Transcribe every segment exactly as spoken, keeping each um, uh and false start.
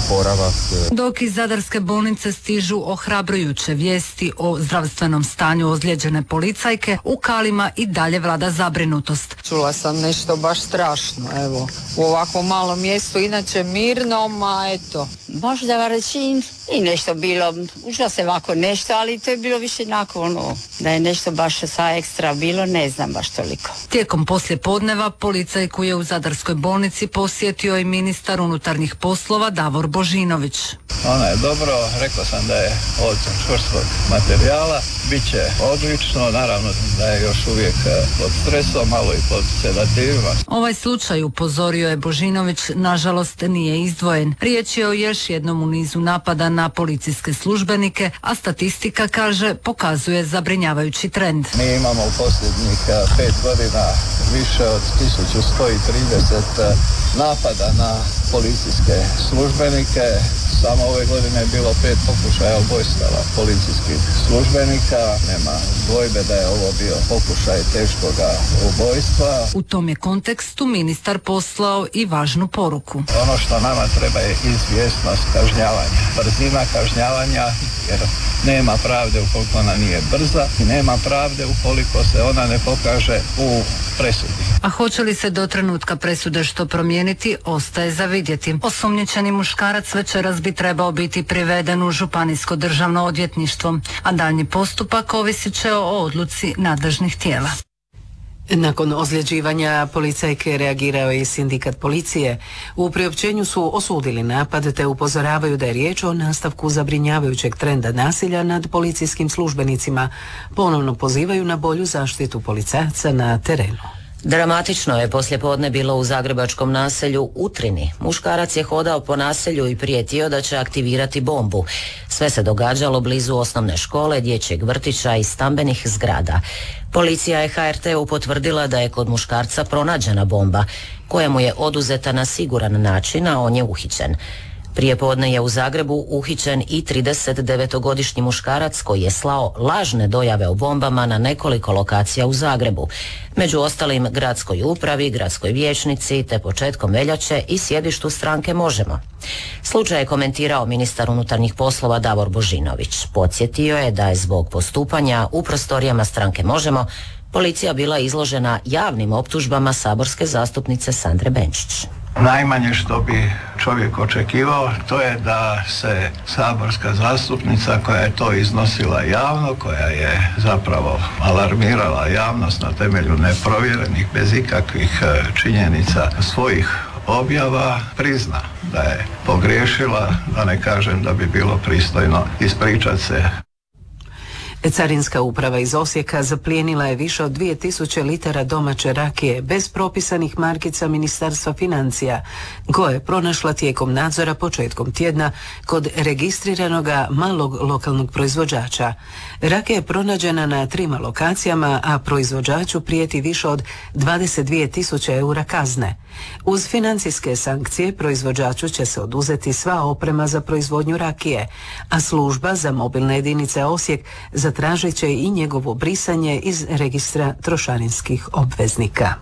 oporavak. Dok iz Zadarske bolnice stižu ohrabrujuće vijesti o zdravstvenom stanju ozlijeđene policajke, u Kalima i dalje vlada zabrinutost. Čula sam nešto baš strašno, evo, u ovakvom malom mjestu, inače mirnom, a eto. Možda reći i nešto bilo, uža se ovako nešto, ali to je bilo više onako ono, da je nešto baš sa ekstra bilo, ne znam baš toliko. Tijekom poslijepodneva policajku je u Zadarskoj bolnici posjetio i ministar unutarnjih poslova Davor Božinović. Ona je dobro, rekao sam da je od čvrstog materijala, bit će odlično, naravno da je još uvijek pod stresom, malo i pod sedativima. Ovaj slučaj, upozorio je Božinović, nažalost nije izdvojen. Riječ je o još jednom u nizu napada na policijske službenike, a statistika, kaže, pokazuje zabrinjavajući trend. Mi imamo u posljednjih pet godina više od tisuću sto trideset napada na policijske službenike. Samo ove godine je bilo pet pokušaja ubojstava policijskih službenika. Nema dvojbe da je ovo bio pokušaj teškoga ubojstva. U tom je kontekstu ministar poslao i važnu poruku. Ono što nama treba je izvjesnost kažnjavanja, brzina kažnjavanja, jer nema pravde ukoliko ona nije brza i nema pravde ukoliko se ona ne pokaže u presudi. A hoće li se do trenutka presude što promijeniti, ostaje za vidjeti. Osumnjičeni muškarac večeras bi trebao biti priveden u Županijsko državno odvjetništvo, a daljnji postupak ovisit će o odluci nadležnih tijela. Nakon ozljeđivanja policajke reagirao je i sindikat policije. U priopćenju su osudili napad te upozoravaju da je riječ o nastavku zabrinjavajućeg trenda nasilja nad policijskim službenicima. Ponovno pozivaju na bolju zaštitu policajaca na terenu. Dramatično je poslijepodne bilo u zagrebačkom naselju Utrini. Muškarac je hodao po naselju i prijetio da će aktivirati bombu. Sve se događalo blizu osnovne škole, dječjeg vrtića i stambenih zgrada. Policija je ha er te-u potvrdila da je kod muškarca pronađena bomba, koja mu je oduzeta na siguran način, a on je uhićen. Prijepodne je u Zagrebu uhićen i tridesetdevetogodišnji muškarac koji je slao lažne dojave o bombama na nekoliko lokacija u Zagrebu. Među ostalim gradskoj upravi, gradskoj vijećnici te početkom veljače i sjedištu stranke Možemo. Slučaj je komentirao ministar unutarnjih poslova Davor Božinović. Podsjetio je da je zbog postupanja u prostorijama stranke Možemo policija bila izložena javnim optužbama saborske zastupnice Sandre Benčić. Najmanje što bi čovjek očekivao, to je da se saborska zastupnica koja je to iznosila javno, koja je zapravo alarmirala javnost na temelju neprovjerenih, bez ikakvih činjenica svojih objava, prizna da je pogriješila, da ne kažem da bi bilo pristojno ispričati se. Carinska uprava iz Osijeka zaplijenila je više od dvije tisuće litara domaće rakije bez propisanih markica Ministarstva financija, koje je pronašla tijekom nadzora početkom tjedna kod registriranoga malog lokalnog proizvođača. Rakija je pronađena na trima lokacijama, a proizvođaču prijeti više od dvadeset dvije tisuće eura kazne. Uz financijske sankcije proizvođaču će se oduzeti sva oprema za proizvodnju rakije, a služba za mobilne jedinice Osijek zatražit će i njegovo brisanje iz registra trošarinskih obveznika.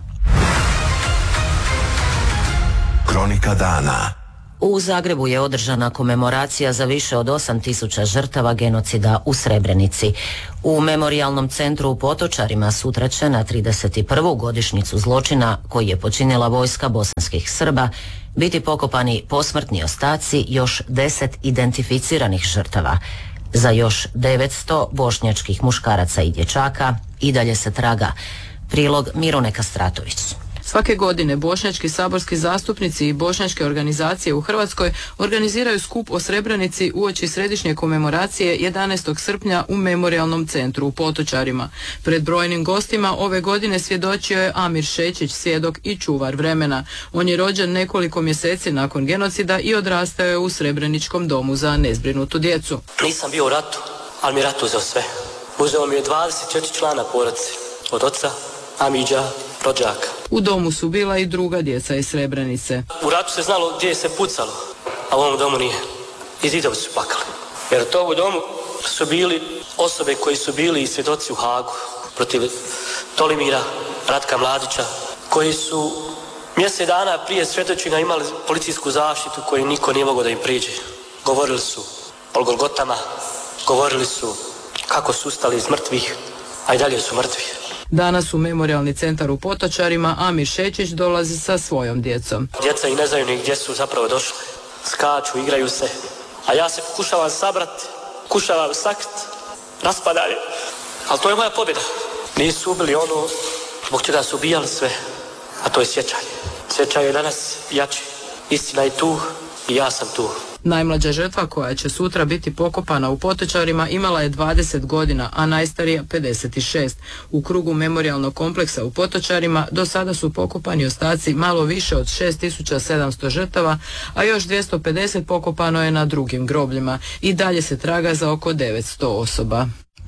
Kronika dana. U Zagrebu je održana komemoracija za više od osam tisuća žrtava genocida u Srebrenici. U memorijalnom centru u Potočarima sutra će na trideset prvu godišnjicu zločina koji je počinila vojska bosanskih Srba biti pokopani posmrtni ostaci još deset identificiranih žrtava. Za još devetsto bošnjačkih muškaraca i dječaka i dalje se traga. Prilog Mirone Kastratović. Svake godine bošnjački saborski zastupnici i bošnjačke organizacije u Hrvatskoj organiziraju skup o Srebrenici uoči središnje komemoracije jedanaestog srpnja u memorijalnom centru u Potočarima. Pred brojnim gostima ove godine svjedočio je Amir Šećić, svjedok i čuvar vremena. On je rođen nekoliko mjeseci nakon genocida i odrastao je u Srebreničkom domu za nezbrinutu djecu. Nisam bio u ratu, ali mi je rat uzeo sve. Uzeo mi je dvadeset četiri člana porodice, od oca, Amidža, rođaka. U domu su bila i druga djeca iz Srebrenice. U ratu se znalo gdje se pucalo, a u ovom domu nije. I zidovi su plakali. Jer to u domu su bili osobe koji su bili i svjedoci u Hagu protiv Tolimira, Ratka Mladića, koji su Mjesec dana prije štetočina imali policijsku zaštitu koju niko nije mogao da im priđe. Govorili su o Golgotama, govorili su kako su ustali iz mrtvih, a i dalje su mrtvi. Danas u Memorijalni centar u Potočarima Amir Šečić dolazi sa svojom djecom. Djeca i ne znaju ni gdje su zapravo došli. Skaču, igraju se, a ja se pokušavam sabrati, pokušavam sakriti, raspadanje. Ali to je moja pobjeda. Nisu ubili ono zbog čega su ubijali sve, a to je sjećanje. Sjećanje je danas jače. Istina je tu i ja sam tu. Najmlađa žrtva koja će sutra biti pokopana u Potočarima imala je dvadeset godina, a najstarija pedeset šest. U krugu memorijalnog kompleksa u Potočarima do sada su pokopani ostaci malo više od šest tisuća sedamsto žrtava, a još dvjesto pedeset pokopano je na drugim grobljima. I dalje se traga za oko devetsto osoba.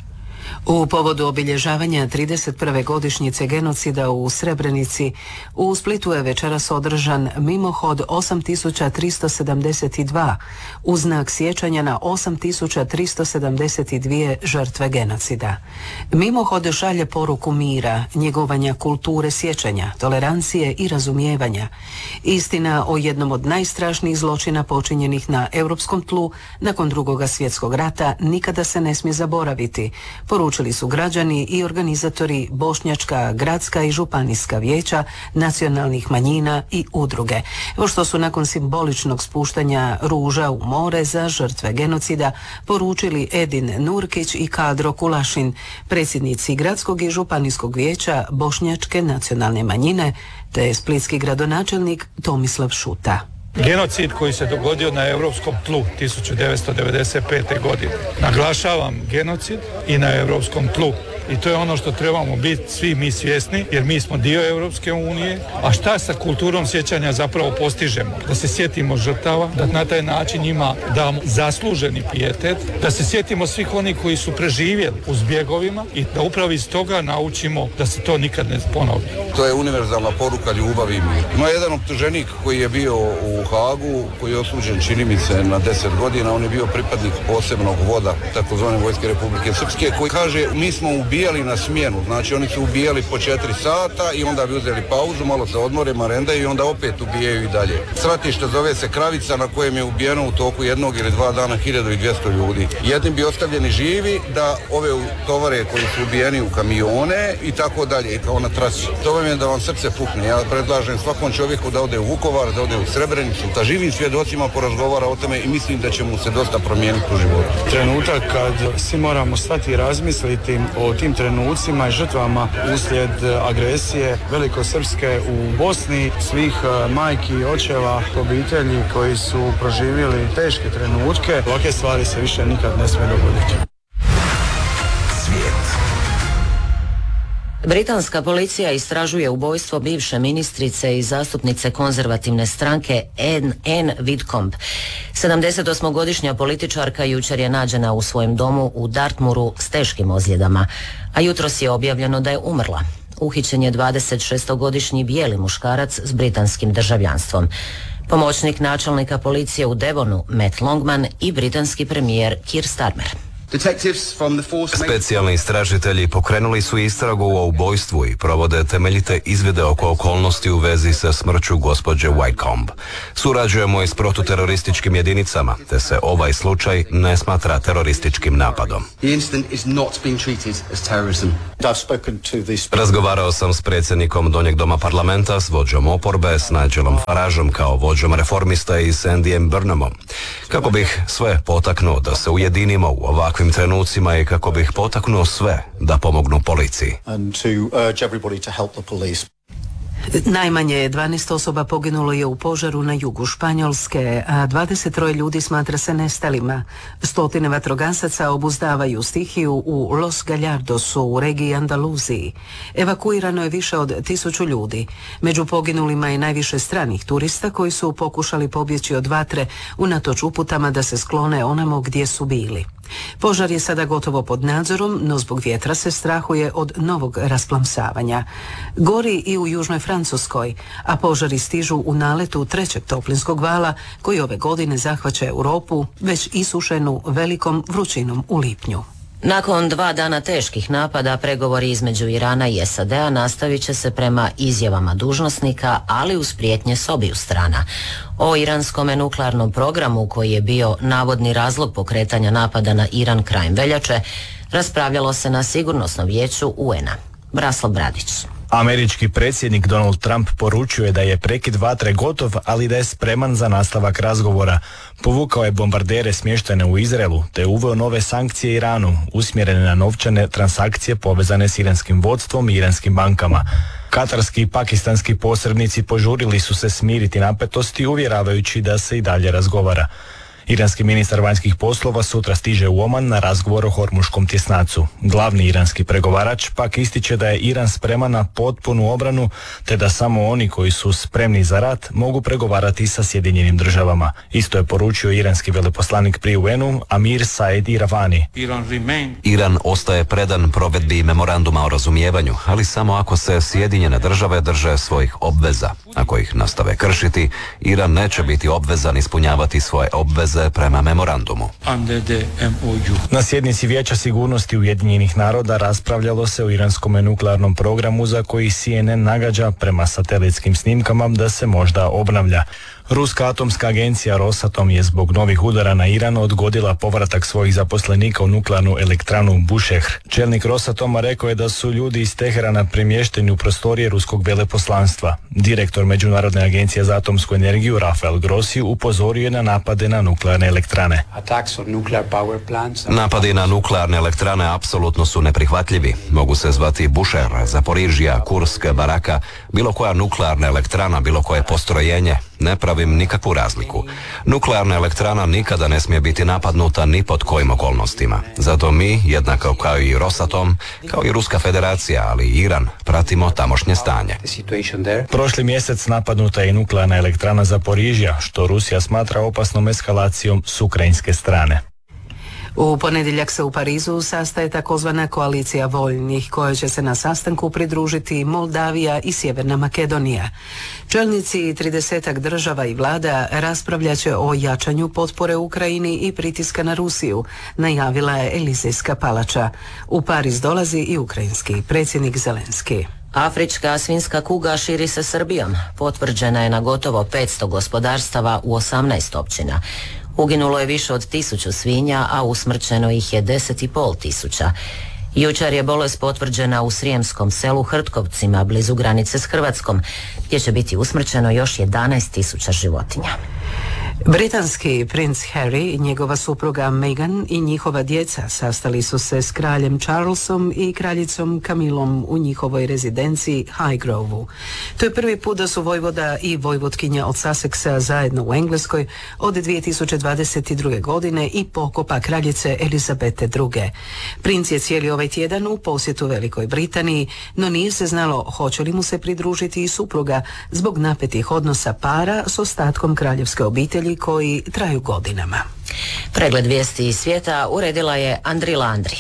U povodu obilježavanja trideset prve godišnjice genocida u Srebrenici, u Splitu je večeras održan mimohod osam tisuća tristo sedamdeset dva u znak sjećanja na osam tisuća tristo sedamdeset dvije žrtve genocida. Mimohod šalje poruku mira, njegovanja kulture sjećanja, tolerancije i razumijevanja. Istina o jednom od najstrašnijih zločina počinjenih na europskom tlu nakon Drugoga svjetskog rata nikada se ne smije zaboraviti, poručili su građani i organizatori bošnjačka, gradska i županijska vijeća, nacionalnih manjina i udruge. Evo što su nakon simboličnog spuštanja ruža u more za žrtve genocida poručili Edin Nurkić i Kadro Kulašin, predsjednici gradskog i županijskog vijeća bošnjačke nacionalne manjine, te splitski gradonačelnik Tomislav Šuta. Genocid koji se dogodio na europskom tlu tisuću devetsto devedeset pete. godine. Naglašavam genocid i na europskom tlu. I to je ono što trebamo biti svi mi svjesni, jer mi smo dio Europske unije. A šta sa kulturom sjećanja zapravo postižemo? Da se sjetimo žrtava, da na taj način njima damo zasluženi pijetet, da se sjetimo svih onih koji su preživjeli u zbjegovima i da upravo iz toga naučimo da se to nikad ne ponovi. To je univerzalna poruka ljubavi i mir. Ima jedan optuženik koji je bio u Hagu, koji je osuđen, čini mi se, na deset godina. On je bio pripadnik posebnog voda, takozvane Vojske Republike Srpske, koji kaže mi smo ubijali na smjenu. Znači oni su ubijali po četiri sata i onda bi uzeli pauzu, malo se odmore, marendaju i onda opet ubijaju i dalje. Stratište zove se Kravica, na kojem je ubijeno u toku jednog ili dva dana hiljadu i dvjesto ljudi. Jedni bi ostavljeni živi da ove tovare koji su ubijeni u kamione i tako dalje, kao na trasi. To vam je da vam srce pukne. Ja predlažem svakom čovjeku da ode u Vukovar, da ode u Srebrenicu, da živim svjedocima porazgovara o tome i mislim da će mu se dosta promijeniti u životu. Trenutak kad svi moramo stati i razmisliti o tim trenucima i žrtvama uslijed agresije velikosrpske u Bosni, svih majki i očeva, obitelji koji su proživjeli teške trenutke. Ovakve stvari se više nikad ne smije dogoditi. Britanska policija istražuje ubojstvo bivše ministrice i zastupnice konzervativne stranke Anne Whitcomb. sedamdesetosmogodišnja političarka jučer je nađena u svojem domu u Dartmouru s teškim ozljedama, a jutros je objavljeno da je umrla. Uhićen je dvadesetšestogodišnji bijeli muškarac s britanskim državljanstvom. Pomoćnik načelnika policije u Devonu, Matt Longman, i britanski premijer Keir Starmer. Specijalni istražitelji pokrenuli su istragu o ubojstvu i provode temeljite izvide oko okolnosti u vezi sa smrću gospođe Whitcomb. Surađujemo i s protuterorističkim jedinicama, te se ovaj slučaj ne smatra terorističkim napadom. Razgovarao sam s predsjednikom Donjeg doma parlamenta, s vođom oporbe, s Nigelom Farageom kao vođom reformista i s Andyjem Burnhamom. Kako bih sve potaknuo da se ujedinimo u ovakvim trenucima i kako bih potaknuo sve da pomognu policiji. Najmanje dvanaest osoba poginulo je u požaru na jugu Španjolske, a dvadeset troje ljudi smatra se nestalima. Stotine vatrogasaca obuzdavaju stihiju u Los Gallardosu u regiji Andaluziji. Evakuirano je više od tisuću ljudi. Među poginulima je najviše stranih turista koji su pokušali pobjeći od vatre unatoč uputama da se sklone onamo gdje su bili. Požar je sada gotovo pod nadzorom, no zbog vjetra se strahuje od novog rasplamsavanja. Gori i u južnoj Francuskoj, a požari stižu u naletu trećeg toplinskog vala koji ove godine zahvaća Europu, već isušenu velikom vrućinom u lipnju. Nakon dva dana teških napada, pregovori između Irana i S A D-a nastavit će se prema izjavama dužnosnika, ali uz prijetnje s obiju strana. O iranskom nuklearnom programu, koji je bio navodni razlog pokretanja napada na Iran krajem veljače, raspravljalo se na Sigurnosnom vijeću U N-a. Braslav Bradić. Američki predsjednik Donald Trump poručuje da je prekid vatre gotov, ali da je spreman za nastavak razgovora. Povukao je bombardere smještene u Izraelu, te uveo nove sankcije Iranu, usmjerene na novčane transakcije povezane s iranskim vodstvom i iranskim bankama. Katarski i pakistanski posrednici požurili su se smiriti napetosti, uvjeravajući da se i dalje razgovara. Iranski ministar vanjskih poslova sutra stiže u Oman na razgovor o Hormuškom tjesnacu. Glavni iranski pregovarač pak ističe da je Iran spreman na potpunu obranu, te da samo oni koji su spremni za rat mogu pregovarati sa Sjedinjenim državama. Isto je poručio iranski veleposlanik pri U N-u Amir Said Iravani. Iran ostaje predan provedbi memoranduma o razumijevanju, ali samo ako se Sjedinjene države drže svojih obveza. Ako ih nastave kršiti, Iran neće biti obvezan ispunjavati svoje obveze prema memorandumu. Na sjednici Vijeća sigurnosti Ujedinjenih naroda raspravljalo se o iranskom nuklearnom programu, za koji C N N nagađa prema satelitskim snimkama da se možda obnavlja. Ruska atomska agencija Rosatom je zbog novih udara na Iran odgodila povratak svojih zaposlenika u nuklearnu elektranu Bushehr. Čelnik Rosatoma rekao je da su ljudi iz Teherana premješteni u prostorije ruskog veleposlanstva. Direktor Međunarodne agencije za atomsku energiju Rafael Grossi upozorio je na napade na nuklearne elektrane. Napadi na nuklearne elektrane apsolutno su neprihvatljivi. Mogu se zvati Bushehr, Zaporižija, Kursk, Baraka, bilo koja nuklearna elektrana, bilo koje postrojenje. Ne pravim nikakvu razliku. Nuklearna elektrana nikada ne smije biti napadnuta ni pod kojim okolnostima. Zato mi, jednako kao i Rosatom, kao i Ruska federacija, ali i Iran, pratimo tamošnje stanje. Prošli mjesec napadnuta je i nuklearna elektrana Zaporižja, što Rusija smatra opasnom eskalacijom s ukrajinske strane. U ponedjeljak se u Parizu sastaje takozvana koalicija voljnih, koja će se na sastanku pridružiti Moldavija i Sjeverna Makedonija. Čelnici tridesetak država i vlada raspravljat će o jačanju potpore Ukrajini i pritiska na Rusiju, najavila je Elizejska palača. U Pariz dolazi i ukrajinski predsjednik Zelenski. Afrička svinjska kuga širi se Srbijom. Potvrđena je na gotovo petsto gospodarstava u osamnaest općina. Uginulo je više od tisuću svinja, a usmrćeno ih je deset i pol tisuća. Jučer je bolest potvrđena u srijemskom selu Hrtkovcima, blizu granice s Hrvatskom, gdje će biti usmrćeno još jedanaest tisuća životinja. Britanski princ Harry, njegova supruga Meghan i njihova djeca sastali su se s kraljem Charlesom i kraljicom Camillom u njihovoj rezidenciji Highgrove-u. To je prvi put da su vojvoda i vojvotkinja od Sussexa zajedno u Engleskoj od dvije tisuće dvadeset druge. godine i pokopa kraljice Elizabete druge. Princ je cijeli ovaj tjedan u posjetu Velikoj Britaniji, no nije se znalo hoće li mu se pridružiti i supruga zbog napetih odnosa para s ostatkom kraljevske obitelji koji traju godinama. Pregled vijesti iz svijeta uredila je Andrila Andri.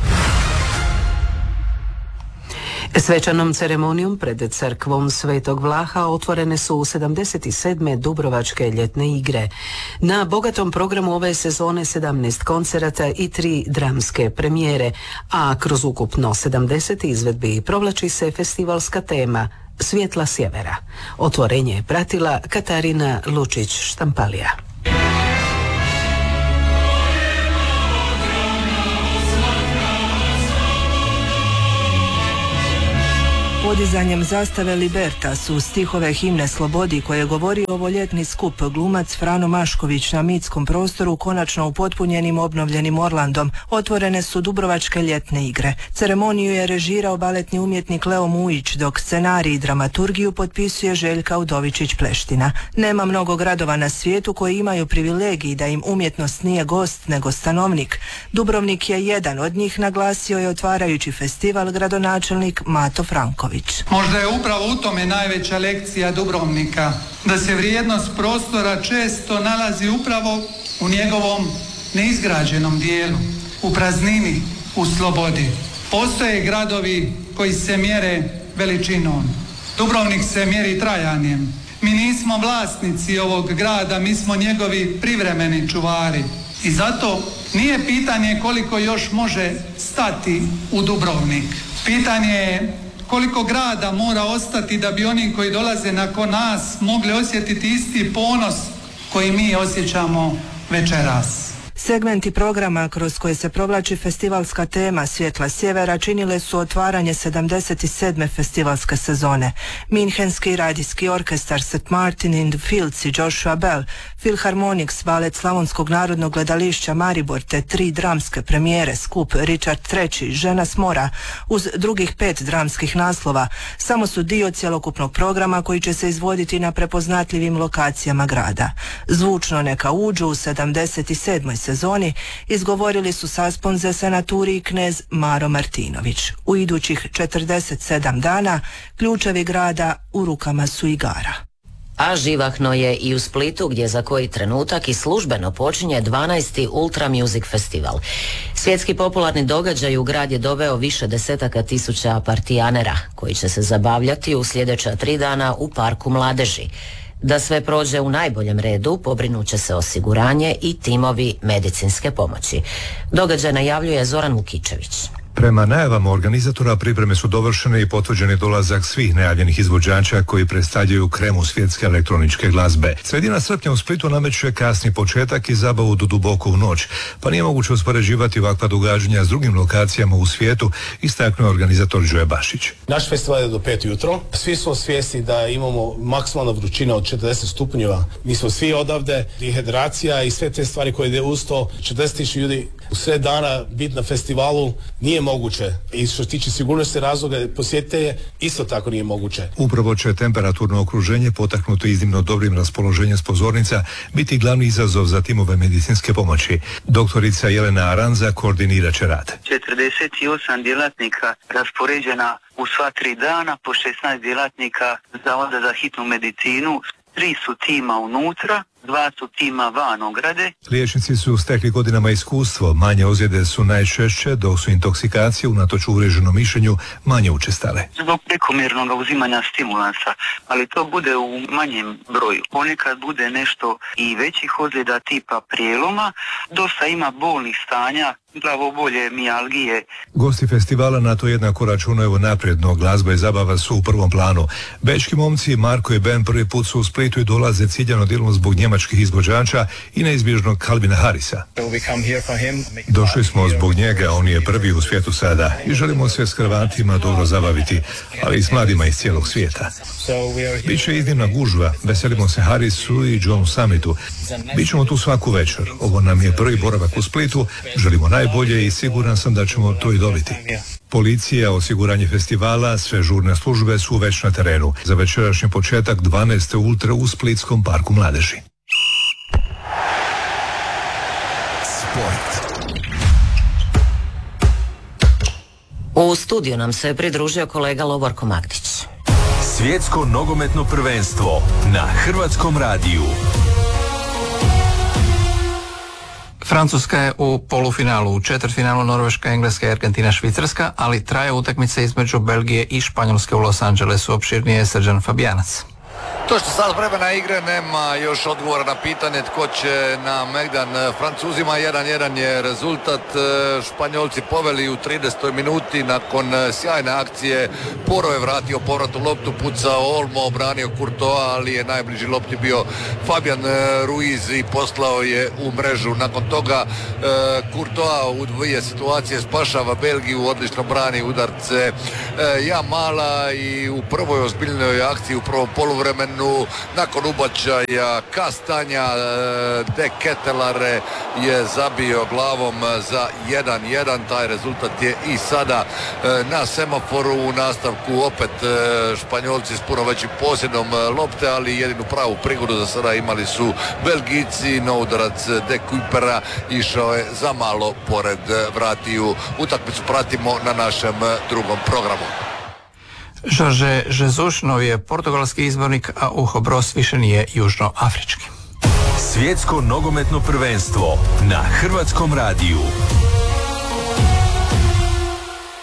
Svečanom ceremonijom pred crkvom Svetog Vlaha otvorene su sedamdeset sedme Dubrovačke ljetne igre. Na bogatom programu ove sezone sedamnaest koncerata i tri dramske premijere, a kroz ukupno sedamdeset izvedbi provlači se festivalska tema Svjetla sjevera. Otvorenje je pratila Katarina Lučić-Štampalija. Podizanjem zastave Libertas u stihove himne Slobodi koje govori ovo ljetni skup, glumac Frano Mašković na mitskom prostoru konačno upotpunjenim obnovljenim Orlandom otvorene su Dubrovačke ljetne igre. Ceremoniju je režirao baletni umjetnik Leo Mujić, dok scenarij i dramaturgiju potpisuje Željka Udovičić-Pleština. Nema mnogo gradova na svijetu koji imaju privilegij da im umjetnost nije gost nego stanovnik. Dubrovnik je jedan od njih, naglasio je otvarajući festival gradonačelnik Mato Franković. Možda je upravo u tome najveća lekcija Dubrovnika, da se vrijednost prostora često nalazi upravo u njegovom neizgrađenom dijelu, u praznini, u slobodi. Postoje gradovi koji se mjere veličinom. Dubrovnik se mjeri trajanjem. Mi nismo vlasnici ovog grada, mi smo njegovi privremeni čuvari. I zato nije pitanje koliko još može stati u Dubrovnik. Pitanje je koliko grada mora ostati da bi oni koji dolaze nakon nas mogli osjetiti isti ponos koji mi osjećamo večeras. Segmenti programa kroz koje se provlači festivalska tema Svjetla sjevera činile su otvaranje sedamdeset sedme festivalske sezone. Minhenski radijski orkestar Saint Martin in the Fields i Joshua Bell, Philharmonics, balet Slavonskog narodnog gledališća Maribor te tri dramske premijere, skup Richard treći, Žena s mora, uz drugih pet dramskih naslova, samo su dio cjelokupnog programa koji će se izvoditi na prepoznatljivim lokacijama grada. Zvučno neka uđu u sedamdeset sedmoj sezoni izgovorili su Sasponze, Senaturi i knez Maro Martinović. U idućih četrdeset sedam dana ključevi grada u rukama su igara. A živahno je i u Splitu gdje za koji trenutak i službeno počinje dvanaesti Ultra Music Festival. Svjetski popularni događaj u grad je doveo više desetaka tisuća partijanera koji će se zabavljati u sljedeća tri dana u Parku mladeži. Da sve prođe u najboljem redu, pobrinut će se osiguranje i timovi medicinske pomoći. Događaj najavljuje Zoran Vukičević. Prema najavama organizatora pripreme su dovršene i potvrđeni dolazak svih najavljenih izvođača koji predstavljaju kremu svjetske elektroničke glazbe. Sredina srpnja u Splitu nameće kasni početak i zabavu do duboko u noć, pa nije moguće uspoređivati ovakva događanja s drugim lokacijama u svijetu, istaknuo organizator Đoje Bašić. Naš festival je do pet jutro. Svi smo svjesni da imamo maksimalna vrućina od četrdeset stupnjeva. Mi smo svi odavde, dehidracija i sve te stvari koje ide uz to. četrdeset tisuća ljudi u sred dana biti na festivalu nije moguće. I što se tiče sigurnosti razloga posjetitelje, isto tako nije moguće. Upravo će temperaturno okruženje potaknuto iznimno dobrim raspoloženjem s pozornica biti glavni izazov za timove medicinske pomoći. Doktorica Jelena Aranza koordinirat će rad. četrdeset osam djelatnika raspoređena u sva tri dana, po šesnaest djelatnika Zavoda za hitnu medicinu, tri su tima unutra, dva su tima van ograde. Liječnici su stekli godinama iskustvo, manje ozljede su najčešće, dok su intoksikacije unatoč uvriježenom mišljenju manje učestale. Zbog prekomjernog uzimanja stimulansa, ali to bude u manjem broju. Ponekad bude nešto i većih ozljeda tipa prijeloma, dosta ima bolnih stanja, glavobolje, mijalgije. Gosti festivala na to jednako računaju napredno, glazba i zabava su u prvom planu. Bečki momci Marko i Ben prvi put su u Splitu i dolaze ciljano dijelom zbog njemačkih izvođača i neizbježnog Calvina Harrisa. Došli smo zbog njega, on je prvi u svijetu sada i želimo se s Hrvatima dobro zabaviti, ali i s mladima iz cijelog svijeta. Biće iznimna gužva, veselimo se Harrisu i Johnu Summitu. Bićemo tu svaku večer, ovo nam je prvi boravak u Splitu, želimo najbolje i siguran sam da ćemo to i dobiti. Policija, osiguranje festivala, sve žurne službe su već na terenu. Za večerašnji početak dvanaeste Ultra u Splitskom parku mladeži. Sport. U studiju nam se pridružio kolega Lovorko Magdić. Svjetsko nogometno prvenstvo na Hrvatskom radiju. Francuska je u polufinalu, u četvrtfinalu Norveška, Engleska i Argentina, Švicarska, ali traje utakmica između Belgije i Španjolske u Los Angelesu. Opširnije Srđan Fabijanac. To što sad vremena igre nema još odgovora na pitanje tko će na Megdan. Francuzima jedan jedan je rezultat. Španjolci poveli u tridesetoj minuti nakon sjajne akcije. Poro je vratio povratnu loptu, pucao Olmo, obranio Courtois, ali je najbliži lopti bio Fabian Ruiz i poslao je u mrežu. Nakon toga Courtois u dvije situacije spašava Belgiju, odlično brani udarce Jamala i u prvoj ozbiljnoj akciji u prvom poluvremenu nakon ubačaja Kastanja De Ketelare je zabio glavom za jedan jedan. Taj rezultat je i sada na semaforu. U nastavku opet Španjolci s puno većim posjedom lopte, ali jedinu pravu prigodu za sada imali su Belgijci. No udarac De Kuipera išao je za malo pored vratiju. Utakmicu pratimo na našem drugom programu. Jorge Jesus, novi je portugalski izbornik, a Uho Bros više nije južnoafrički. Svjetsko nogometno prvenstvo na Hrvatskom radiju.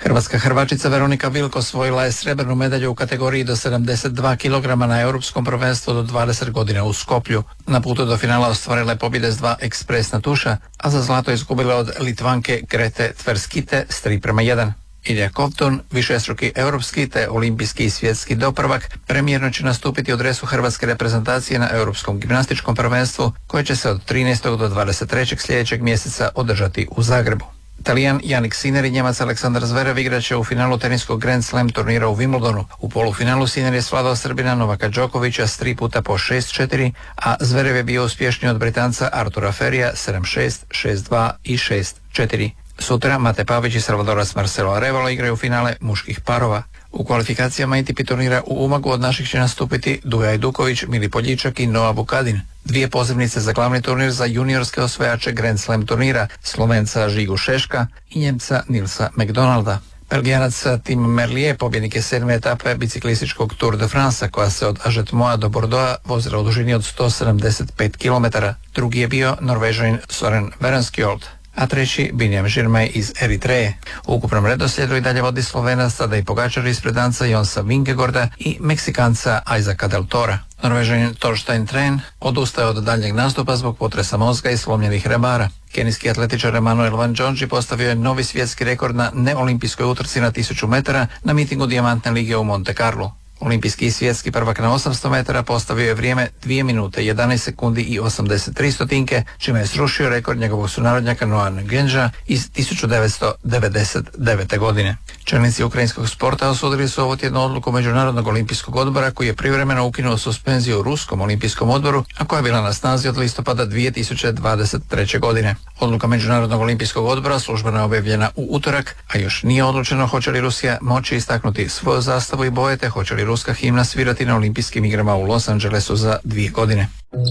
Hrvatska hrvačica Veronika Vilko osvojila je srebrnu medalju u kategoriji do sedamdeset dva kilograma na europskom prvenstvu do dvadeset godina u Skoplju. Na putu do finala ostvarila je pobjede s dva ekspresna tuša, a za zlato izgubila od Litvanke Grete Tverskite s tri prema jedan. Ilja Kovtun, višestruki europski te olimpijski i svjetski doprvak, premijerno će nastupiti u dresu hrvatske reprezentacije na europskom gimnastičkom prvenstvu koje će se od trinaestog do dvadeset trećeg sljedećeg mjeseca održati u Zagrebu. Talijan Jannik Sinner i Njemac Aleksandar Zverev igraće u finalu teniskog Grand Slam turnira u Wimbledonu. U polufinalu Sinner je svladao Srbina Novaka Đokovića s tri puta po šest četiri, a Zverev je bio uspješniji od Britanca Artura Ferija sedam šest, šest dva i šest četiri. Sutra Mate Pavić i Salvadorac Marcelo Arevalo igraju u finale muških parova. U kvalifikacijama A T P turnira u Umagu od naših će nastupiti Duja Ajduković, Mili Poljičak i Noa Vukadin. Dvije pozivnice za glavni turnir za juniorske osvajače Grand Slam turnira, Slovenca Žigu Šeška i Njemca Nilsa McDonalda. Belgijanac Tim Merlier pobjednik je sedme etape biciklističkog Tour de France koja se od Ažetmoa do Bordeauxa vozila u dužini od sto sedamdeset pet kilometara. Drugi je bio Norvežanin Soren Verenskjold, a treći Binjam Žirmaj iz Eritreje. U ukupnom redoslijedu i dalje vodi Slovenac sada i Pogačar ispred Danca Jonsa Vingegaarda i Meksikanca Isaaca Del Tora. Norvežanin Torstein Tren odustaje od daljnjeg nastupa zbog potresa mozga i slomljenih rebara. Kenijski atletičar Emanuel Van Džondži postavio je novi svjetski rekord na neolimpijskoj utrci na tisuću metara na mitingu Dijamantne lige u Monte Carlo. Olimpijski i svjetski prvak na osamsto metara postavio je vrijeme dvije minute jedanaest sekundi i osamdeset tri stotinke, čime je srušio rekord njegovog sunarodnjaka Noana Genža iz tisuću devetsto devedeset devete. godine. Čelnici ukrajinskog sporta osudili su ovo tjedno odluku Međunarodnog olimpijskog odbora koji je privremeno ukinuo suspenziju Ruskom olimpijskom odboru, a koja je bila na snazi od listopada dvije tisuće dvadeset treće. godine. Odluka Međunarodnog olimpijskog odbora službeno je objavljena u utorak, a još nije odlučeno hoće li Rusija moći istaknuti svoju zastavu i boje te hoće li ruska himna svirati na olimpijskim igrama u Los Angelesu za dvije godine.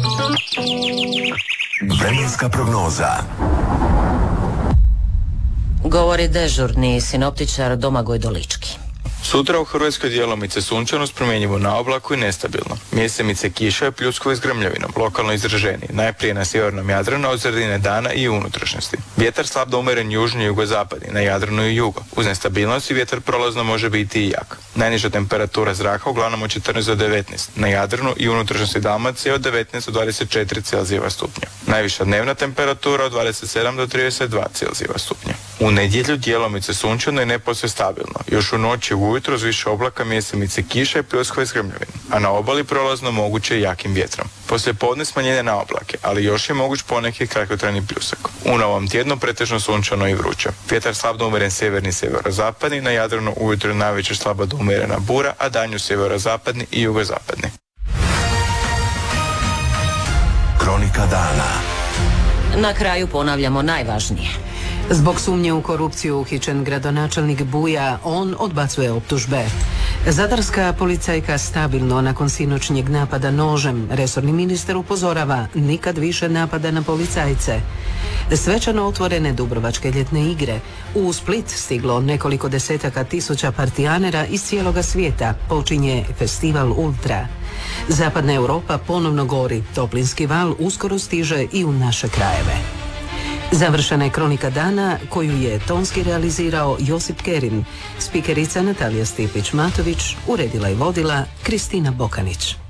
Vremenska prognoza. Govori dežurni sinoptičar Domagoj Dolički. Sutra u Hrvatskoj djelomice sunčano s promjenjivo na oblaku i nestabilno. Mjesemice kiša i pljuskovi s grmljavinom, lokalno izraženi, najprije na sjevernom Jadranu, od sredine dana i u unutrašnjosti. Vjetar slab do umjeren južni i jugozapadni, na Jadranu i jugo. Uz nestabilnost i vjetar prolazno može biti i jak. Najniža temperatura zraka uglavnom od četrnaest do devetnaest, na Jadranu i unutrašnjosti Dalmacije od devetnaest do dvadeset četiri Celzijeva stupnja. Najviša dnevna temperatura od dvadeset sedam do trideset dva Celzijeva stupnja. U nedjelju djelomice sunčano i neposve stabilno. Još u noći i ujutro uz više oblaka mjesemice kiša i pljuskove s grmljavinom, a na obali prolazno moguće i jakim vjetrom. Poslije podne smanjenje na oblake, ali još je moguć poneki kratkotrajni pljusak. U novom tjednu pretežno sunčano i vruće. Vjetar slab do umjeren sjeverni i sjeverozapadni, na Jadranu ujutro najveća slaba do umjerena bura, a danju sjeverozapadni i jugozapadni. Kronika dana. Na kraju ponavljamo najvažnije. Zbog sumnje u korupciju uhićen gradonačelnik Buja, on odbacuje optužbe. Zadarska policajka stabilno nakon sinoćnjeg napada nožem. Resorni ministar upozorava, nikad više napada na policajce. Svečano otvorene Dubrovačke ljetne igre. U Split stiglo nekoliko desetaka tisuća partijanera iz cijeloga svijeta. Počinje festival Ultra. Zapadna Europa ponovno gori. Toplinski val uskoro stiže i u naše krajeve. Završena je kronika dana koju je tonski realizirao Josip Kerin. Spikerica Natalija Stipić-Matović, uredila i vodila Kristina Bokanić.